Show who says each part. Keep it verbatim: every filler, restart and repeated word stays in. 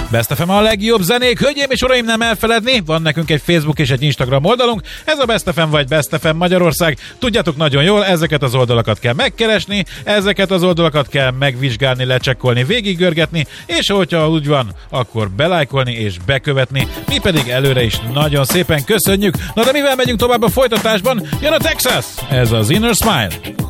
Speaker 1: Best ef em a legjobb zenék, hölgyeim és uraim, nem elfeledni, van nekünk egy Facebook és egy Instagram oldalunk, ez a Best ef em vagy Best ef em Magyarország. Tudjátok nagyon jól, ezeket az oldalakat kell megkeresni, ezeket az oldalakat kell megvizsgálni, lecsekkolni, végiggörgetni, és hogyha úgy van, akkor belájkolni és bekövetni. Mi pedig előre is nagyon szépen köszönjük. Na de mivel megyünk tovább a folytatásban? Jön a Texas! Ez az Inner Smile.